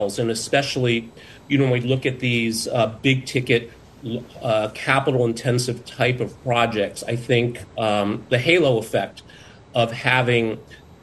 and especially, when we look at these big ticket, capital intensive type of projects, I think the halo effect of having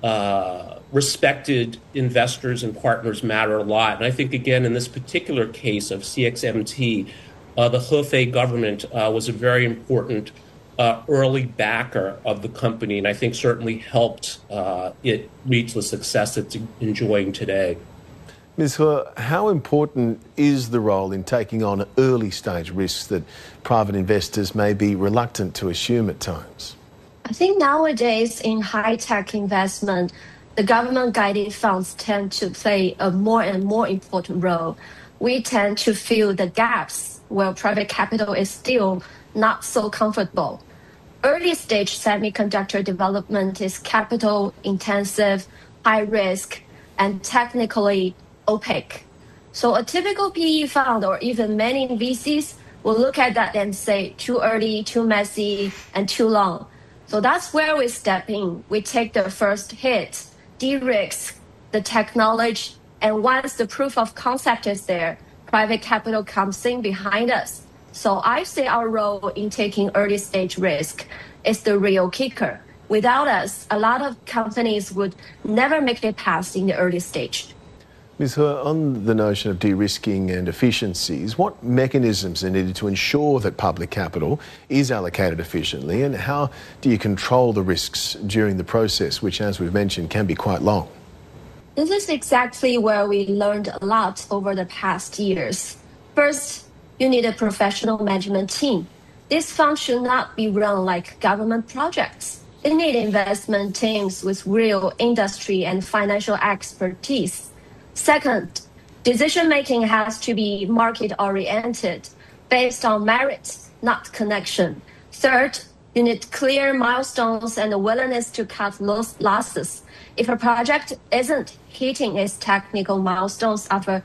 respected investors and partners matter a lot. And I think, again, in this particular case of CXMT, the Hefei government was a very important early backer of the company, and I think certainly helped it reach the success it's enjoying today. Ms. He, how important is the role in taking on early stage risks that private investors may be reluctant to assume at times? I think nowadays in high-tech investment, the government-guided funds tend to play a more and more important role. We tend to fill the gaps where private capital is still not so comfortable. Early-stage semiconductor development is capital-intensive, high-risk, and technically opaque. So a typical PE fund or even many VCs will look at that and say, too early, too messy, and too long. So that's where we step in. We take the first hit, de-risk the technology, and once the proof of concept is there, private capital comes in behind us. So I say our role in taking early stage risk is the real kicker. Without us, a lot of companies would never make it past in the early stage. Ms. He, on the notion of de-risking and efficiencies, what mechanisms are needed to ensure that public capital is allocated efficiently, and how do you control the risks during the process, which, as we've mentioned, can be quite long? This is exactly where we learned a lot over the past years. First, you need a professional management team. This fund should not be run like government projects. They need investment teams with real industry and financial expertise. Second, decision-making has to be market-oriented, based on merit, not connection. Third, you need clear milestones and a willingness to cut losses. If a project isn't hitting its technical milestones after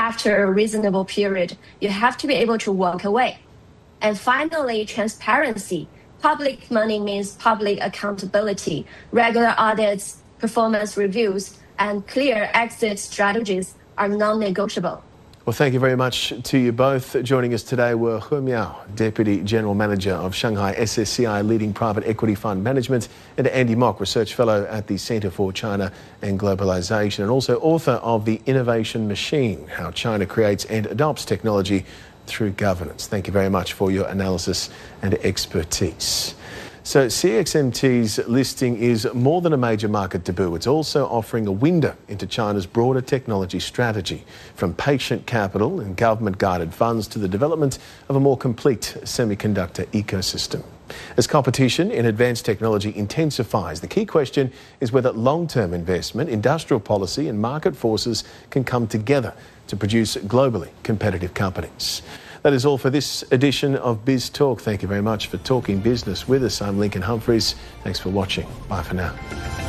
a reasonable period, you have to be able to walk away. And finally, transparency. Public money means public accountability, regular audits, performance reviews, and clear exit strategies are non-negotiable. Well, thank you very much to you both. Joining us today were He Miao, Deputy General Manager of Shanghai SSCI Leading Private Equity Fund Management, and Andy Mok, Research Fellow at the Centre for China and Globalisation, and also author of The Innovation Machine, How China Creates and Adopts Technology Through Governance. Thank you very much for your analysis and expertise. So CXMT's listing is more than a major market debut. It's also offering a window into China's broader technology strategy, from patient capital and government-guided funds to the development of a more complete semiconductor ecosystem. As competition in advanced technology intensifies, the key question is whether long-term investment, industrial policy and market forces can come together to produce globally competitive companies. That is all for this edition of Biz Talk. Thank you very much for talking business with us. I'm Lincoln Humphreys. Thanks for watching. Bye for now.